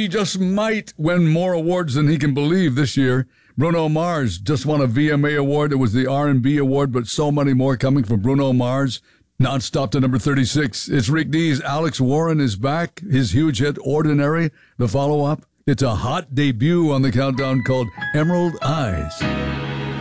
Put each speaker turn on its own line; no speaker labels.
he just might win more awards than he can believe this year. Bruno Mars just won a VMA award. It was the R&B award, but so many more coming from Bruno Mars. Non-stop to number 36. It's Rick D's Alex Warren is back. His huge hit, Ordinary, the follow-up. It's a hot debut on the countdown called Emerald Eyes.